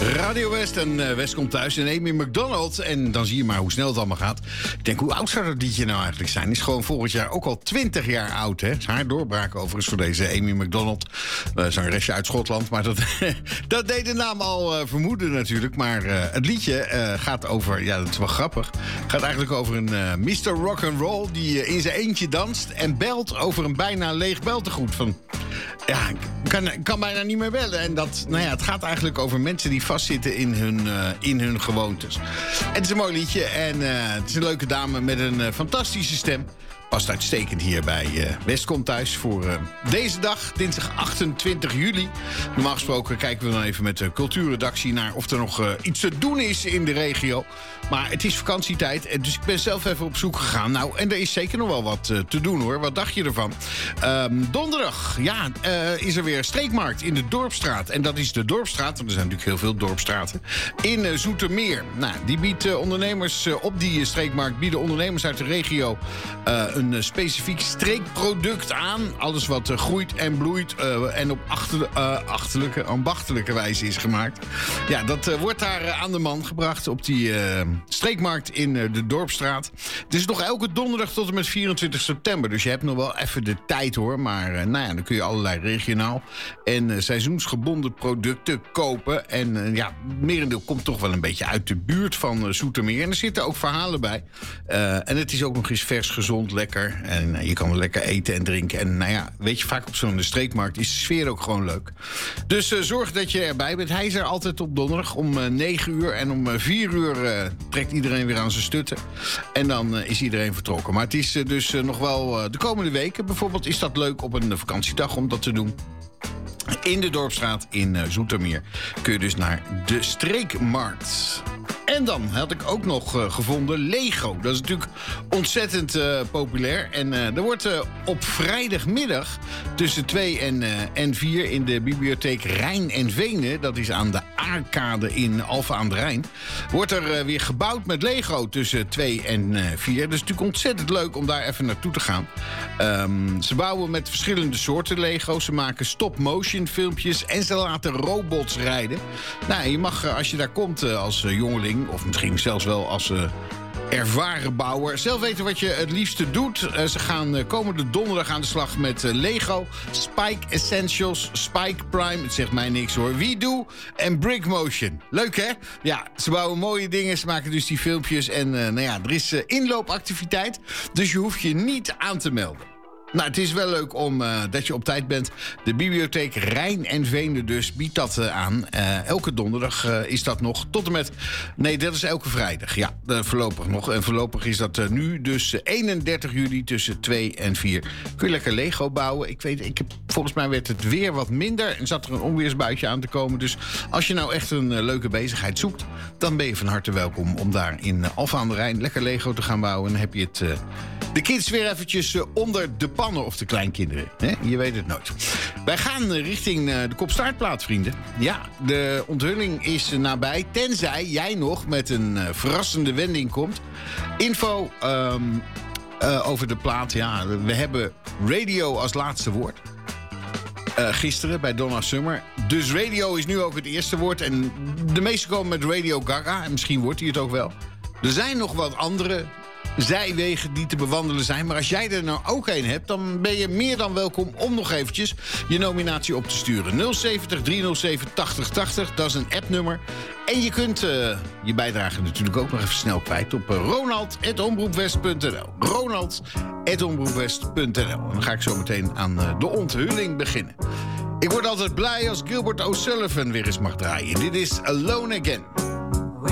Radio West en West komt thuis en Amy Macdonald. En dan zie je maar hoe snel het allemaal gaat. Ik denk, hoe oud zou dat liedje nou eigenlijk zijn? Is gewoon volgend jaar ook al 20 jaar oud, hè? Is haar doorbraak overigens voor deze Amy Macdonald. Zangeresje uit Schotland. Maar dat deed de naam al vermoeden natuurlijk. Maar het liedje gaat over, ja, dat is wel grappig. Gaat eigenlijk over een Mr. Rock'n'Roll die in zijn eentje danst en belt over een bijna leeg beltegoed. Van, ja, kan bijna niet meer bellen. En dat, nou ja, het gaat eigenlijk over mensen die vastzitten in hun gewoontes. Het is een mooi liedje en het is een leuke dame met een fantastische stem. Past uitstekend hier bij West komt thuis voor deze dag, dinsdag 28 juli. Normaal gesproken kijken we dan even met de cultuurredactie naar of er nog iets te doen is in de regio. Maar het is vakantietijd, dus ik ben zelf even op zoek gegaan. Nou, en er is zeker nog wel wat te doen, hoor. Wat dacht je ervan? Donderdag, ja, is er weer streekmarkt in de Dorpsstraat. En dat is de Dorpsstraat, want er zijn natuurlijk heel veel dorpsstraten, in Zoetermeer. Nou, die biedt ondernemers op die streekmarkt, bieden ondernemers uit de regio een specifiek streekproduct aan. Alles wat groeit en bloeit en op ambachtelijke wijze is gemaakt. Ja, dat wordt daar aan de man gebracht op die streekmarkt in de Dorpsstraat. Het is nog elke donderdag tot en met 24 september. Dus je hebt nog wel even de tijd, hoor. Maar nou ja, dan kun je allerlei regionaal en seizoensgebonden producten kopen. En ja, het merendeel komt toch wel een beetje uit de buurt van Zoetermeer. En er zitten ook verhalen bij. En het is ook nog eens vers, gezond, lekker. En je kan wel lekker eten en drinken. En nou ja, weet je, vaak op zo'n streekmarkt is de sfeer ook gewoon leuk. Dus zorg dat je erbij bent. Hij is er altijd op donderdag om 9 uur. En om 4 uur trekt iedereen weer aan zijn stutten. En dan is iedereen vertrokken. Maar het is dus nog wel de komende weken. Bijvoorbeeld is dat leuk op een vakantiedag om dat te doen. In de Dorpsstraat in Zoetermeer kun je dus naar de streekmarkt. En dan had ik ook nog gevonden Lego. Dat is natuurlijk ontzettend populair. En er wordt op vrijdagmiddag tussen 2 en 4 in de bibliotheek Rijn en Venen, dat is aan de Aarkade in Alphen aan de Rijn, wordt er weer gebouwd met Lego tussen 2 en 4. Dat is natuurlijk ontzettend leuk om daar even naartoe te gaan. Ze bouwen met verschillende soorten Lego. Ze maken stop-motion filmpjes en ze laten robots rijden. Nou, je mag, als je daar komt als jongeling, of misschien zelfs wel als ervaren bouwer, zelf weten wat je het liefste doet. Ze gaan komende donderdag aan de slag met Lego, Spike Essentials, Spike Prime, het zegt mij niks hoor, WeDo en Brickmotion. Leuk, hè? Ja, ze bouwen mooie dingen, ze maken dus die filmpjes en nou ja, er is inloopactiviteit, dus je hoeft je niet aan te melden. Nou, het is wel leuk dat je op tijd bent. De bibliotheek Rijn en Venen dus biedt dat aan. Elke donderdag is dat nog tot en met... Nee, dat is elke vrijdag. Ja, voorlopig nog. En voorlopig is dat nu dus 31 juli tussen 2 en 4. Kun je lekker Lego bouwen. Volgens mij werd het weer wat minder en zat er een onweersbuitje aan te komen. Dus als je nou echt een leuke bezigheid zoekt, dan ben je van harte welkom om daar in Alphen aan de Rijn lekker Lego te gaan bouwen. En dan heb je het... de kids weer eventjes onder de pannen, of de kleinkinderen. Hè? Je weet het nooit. Wij gaan richting de Kopstaartplaat, vrienden. Ja, de onthulling is nabij. Tenzij jij nog met een verrassende wending komt. Info over de plaat. Ja, we hebben radio als laatste woord. Gisteren bij Donna Summer. Dus radio is nu ook het eerste woord. En de meesten komen met Radio Gaga. En misschien wordt hij het ook wel. Er zijn nog wat andere zijwegen die te bewandelen zijn. Maar als jij er nou ook een hebt, dan ben je meer dan welkom om nog eventjes je nominatie op te sturen. 070 307 8080, dat is een appnummer. En je kunt je bijdrage natuurlijk ook nog even snel kwijt op ronald@omroepwest.nl. ronald@omroepwest.nl. En dan ga ik zo meteen aan de onthulling beginnen. Ik word altijd blij als Gilbert O'Sullivan weer eens mag draaien. Dit is Alone Again.